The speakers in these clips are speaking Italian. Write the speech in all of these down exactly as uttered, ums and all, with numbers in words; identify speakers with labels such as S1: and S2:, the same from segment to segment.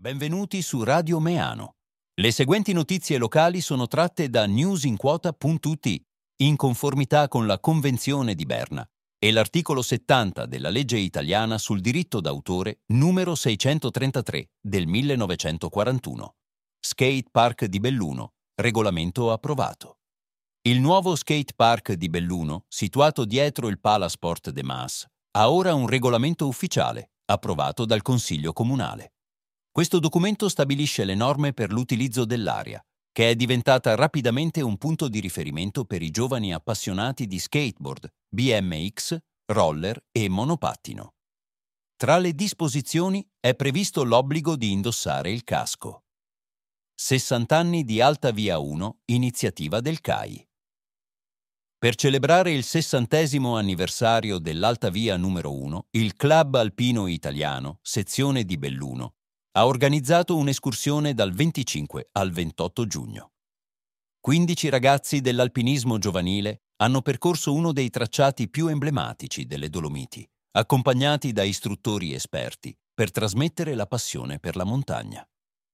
S1: Benvenuti su Radio Meano. Le seguenti notizie locali sono tratte da newsinquota punto it, in conformità con la Convenzione di Berna e l'articolo settanta della legge italiana sul diritto d'autore numero seicentotrentatré del millenovecentoquarantuno. Skate Park di Belluno, regolamento approvato. Il nuovo skate park di Belluno, situato dietro il Palasport de Mas, ha ora un regolamento ufficiale, approvato dal Consiglio Comunale. Questo documento stabilisce le norme per l'utilizzo dell'area, che è diventata rapidamente un punto di riferimento per i giovani appassionati di skateboard, B M X, roller e monopattino. Tra le disposizioni è previsto l'obbligo di indossare il casco. sessanta anni di Alta Via uno, iniziativa del C A I. Per celebrare il sessantesimo anniversario dell'Alta Via numero uno, il Club Alpino Italiano, sezione di Belluno, ha organizzato un'escursione dal venticinque al ventotto giugno. quindici ragazzi dell'alpinismo giovanile hanno percorso uno dei tracciati più emblematici delle Dolomiti, accompagnati da istruttori esperti, per trasmettere la passione per la montagna.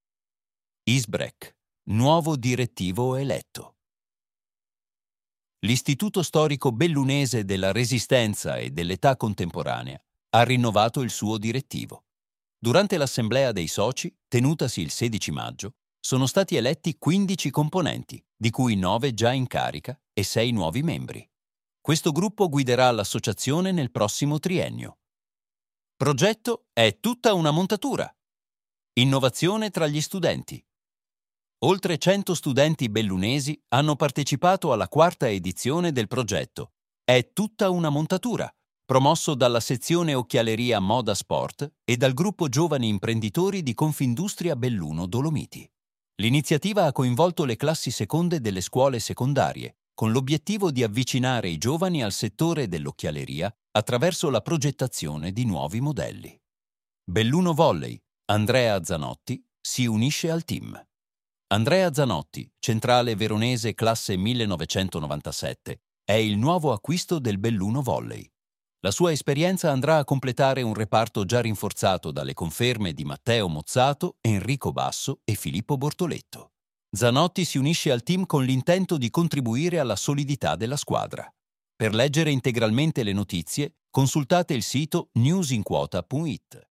S1: Isbrec, nuovo direttivo eletto. L'Istituto Storico Bellunese della Resistenza e dell'Età Contemporanea ha rinnovato il suo direttivo. Durante l'assemblea dei soci, tenutasi il sedici maggio, sono stati eletti quindici componenti, di cui nove già in carica e sei nuovi membri. Questo gruppo guiderà l'associazione nel prossimo triennio. Progetto è tutta una montatura. Innovazione tra gli studenti. Oltre cento studenti bellunesi hanno partecipato alla quarta edizione del progetto È tutta una montatura, promosso dalla sezione Occhialeria Moda Sport e dal gruppo Giovani Imprenditori di Confindustria Belluno Dolomiti. L'iniziativa ha coinvolto le classi seconde delle scuole secondarie, con l'obiettivo di avvicinare i giovani al settore dell'occhialeria attraverso la progettazione di nuovi modelli. Belluno Volley, Andrea Zanotti, si unisce al team. Andrea Zanotti, centrale veronese classe millenovecentonovantasette, è il nuovo acquisto del Belluno Volley. La sua esperienza andrà a completare un reparto già rinforzato dalle conferme di Matteo Mozzato, Enrico Basso e Filippo Bortoletto. Zanotti si unisce al team con l'intento di contribuire alla solidità della squadra. Per leggere integralmente le notizie, consultate il sito newsinquota punto it.